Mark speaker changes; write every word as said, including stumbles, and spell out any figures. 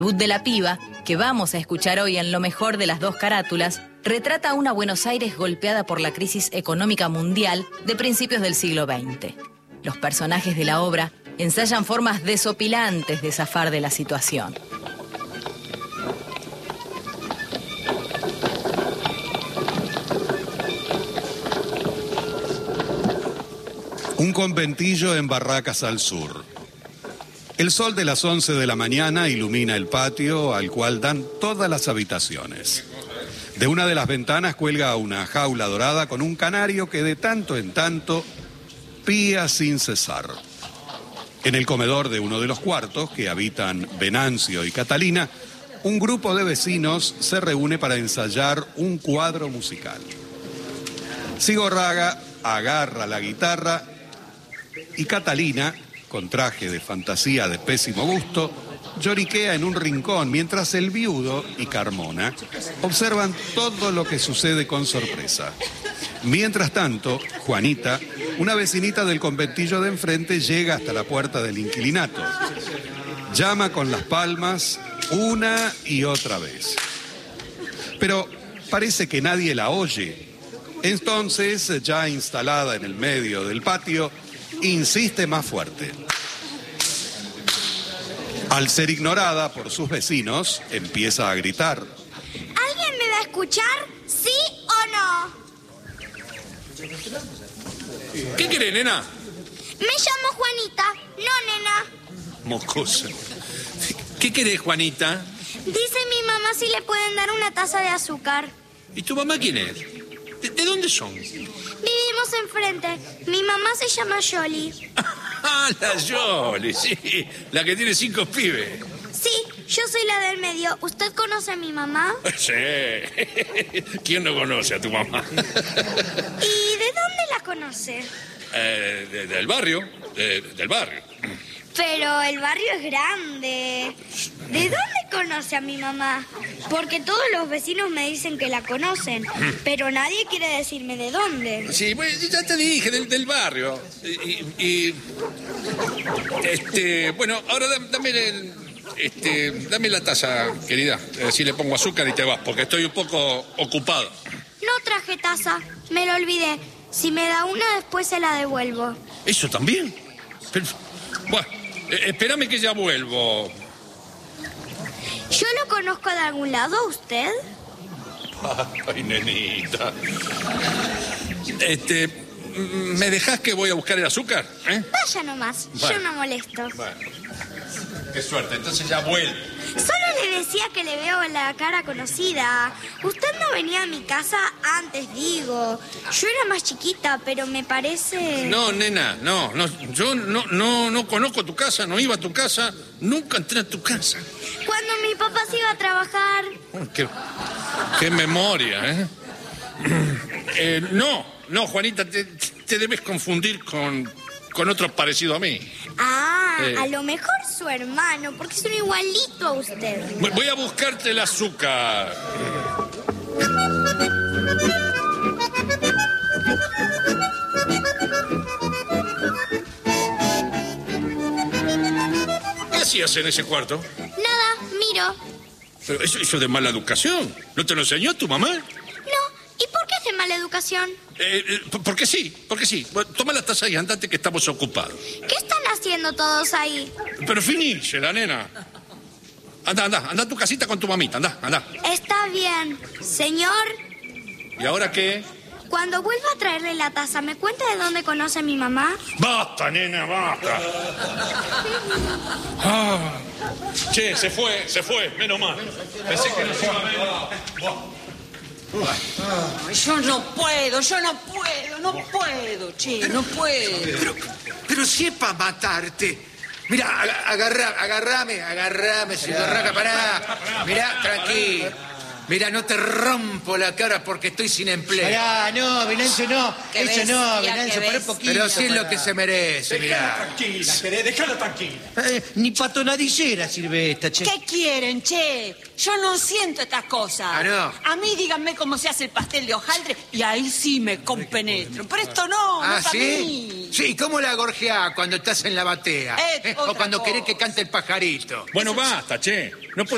Speaker 1: Debut de la piba, que vamos a escuchar hoy en Lo mejor de las dos carátulas, retrata a una Buenos Aires golpeada por la crisis económica mundial de principios del siglo veinte. Los personajes de la obra ensayan formas desopilantes de zafar de la situación.
Speaker 2: Un conventillo en Barracas al sur. El sol de las once de la mañana ilumina el patio al cual dan todas las habitaciones. De una de las ventanas cuelga una jaula dorada con un canario que de tanto en tanto pía sin cesar. En el comedor de uno de los cuartos, que habitan Venancio y Catalina, un grupo de vecinos se reúne para ensayar un cuadro musical. Sigorraga agarra la guitarra y Catalina, con traje de fantasía de pésimo gusto, lloriquea en un rincón mientras el viudo y Carmona observan todo lo que sucede con sorpresa. Mientras tanto, Juanita, una vecinita del conventillo de enfrente, llega hasta la puerta del inquilinato. Llama con las palmas una y otra vez. Pero parece que nadie la oye. Entonces, ya instalada en el medio del patio, insiste más fuerte. Al ser ignorada por sus vecinos, empieza a gritar.
Speaker 3: ¿Alguien me va a escuchar? ¿Sí o no?
Speaker 4: ¿Qué querés, nena?
Speaker 3: Me llamo Juanita, no nena.
Speaker 4: Mocosa. ¿Qué querés, Juanita?
Speaker 3: Dice mi mamá si le pueden dar una taza de azúcar.
Speaker 4: ¿Y tu mamá quién es? ¿De, de dónde son?
Speaker 3: Vivimos enfrente. Mi mamá se llama Yoli.
Speaker 4: Ah, la Yoli, sí. La que tiene cinco pibes.
Speaker 3: Sí, yo soy la del medio. ¿Usted conoce a mi mamá?
Speaker 4: Sí. ¿Quién no conoce a tu mamá?
Speaker 3: ¿Y de dónde la conoce?
Speaker 4: Eh, de, del barrio. De, del barrio.
Speaker 3: Pero el barrio es grande. ¿De dónde conoce a mi mamá? Porque todos los vecinos me dicen que la conocen, pero nadie quiere decirme de dónde.
Speaker 4: Sí, pues ya te dije, del, del barrio. Y, y- Este, bueno, ahora dame, dame el... Este, dame la taza, querida. Así le pongo azúcar y te vas, porque estoy un poco ocupado.
Speaker 3: No traje taza, me lo olvidé. Si me da una, después se la devuelvo.
Speaker 4: ¿Eso también? Pero, bueno, eh, espérame que ya vuelvo.
Speaker 3: ¿Yo lo conozco de algún lado, a usted?
Speaker 4: Ay, nenita. Este, ¿me dejás que voy a buscar el azúcar? ¿Eh?
Speaker 3: Vaya nomás,
Speaker 4: Bueno.
Speaker 3: yo no molesto.
Speaker 4: Bueno, qué suerte, entonces ya vuelvo.
Speaker 3: Solo le decía que le veo la cara conocida. Usted no venía a mi casa antes, digo. Yo era más chiquita, pero me parece...
Speaker 4: No, nena, no, no, yo no, no, no conozco tu casa, no iba a tu casa, nunca entré a tu casa.
Speaker 3: Cuando mi papá se iba a trabajar...
Speaker 4: Uy, Qué, qué memoria, ¿eh? Eh, No, no, Juanita, te, te debes confundir con, con otro parecido a mí.
Speaker 3: Ah,
Speaker 4: Eh.
Speaker 3: a lo mejor su hermano, porque es un igualito a usted.
Speaker 4: Voy- Voy a buscarte el azúcar. ¿Qué hacías en ese cuarto?
Speaker 3: Nada, miro.
Speaker 4: Pero eso, eso de mala educación. ¿No te lo enseñó tu mamá?
Speaker 3: No, ¿y por qué es de mala educación?
Speaker 4: Eh, eh, por- porque sí, porque sí. Bueno, toma la taza y andate que estamos ocupados.
Speaker 3: ¿Qué están haciendo todos ahí?
Speaker 4: Pero finiche, la nena. Anda, anda, anda a tu casita con tu mamita, anda, anda.
Speaker 3: Está bien. Señor,
Speaker 4: ¿Y ahora qué?
Speaker 3: cuando vuelva a traerle la taza, ¿me cuenta de dónde conoce a mi mamá?
Speaker 4: Basta, nena, basta. Ah. Che, se fue, se fue, menos mal. Pensé que no se iba a ver.
Speaker 5: Ay, yo no puedo, yo no puedo, no puedo, che, no puedo.
Speaker 6: Pero, pero si es para matarte. Mira, ag- agarra, agarrame, agarrame, Sigorraga, pará. Mira, tranquilo. Mira, no te rompo la cara porque estoy sin empleo.
Speaker 7: Pará, no, Venancio, no.
Speaker 5: Qué
Speaker 7: Eso no,
Speaker 5: bestia,
Speaker 7: Venancio,
Speaker 5: qué
Speaker 7: pará un poquito.
Speaker 6: Pero sí es lo
Speaker 7: pará.
Speaker 6: que se merece, mira.
Speaker 8: Tranquila, querés, déjala tranquila.
Speaker 7: Eh, ni patonadillera sirve esta, che.
Speaker 5: ¿Qué quieren, che? Yo no siento estas cosas.
Speaker 6: Ah, ¿no?
Speaker 5: A mí díganme cómo se hace el pastel de hojaldre y ahí sí me compenetro. Pero esto no,
Speaker 6: Ah,
Speaker 5: no para
Speaker 6: ¿sí?
Speaker 5: mí.
Speaker 6: Sí, ¿cómo la gorjeás cuando estás en la batea?
Speaker 5: Eh,
Speaker 6: ¿Eh?
Speaker 5: otra
Speaker 6: O cuando
Speaker 5: cosa.
Speaker 6: querés que cante el pajarito.
Speaker 4: Bueno, basta, che. No puedo